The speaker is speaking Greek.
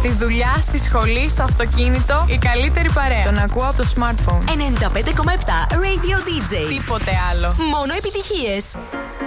Στη δουλειά, στη σχολή, στο αυτοκίνητο, η καλύτερη παρέα. Τον ακούω από το smartphone. 95,7 Radio DJ. Τίποτε άλλο. Μόνο επιτυχίες.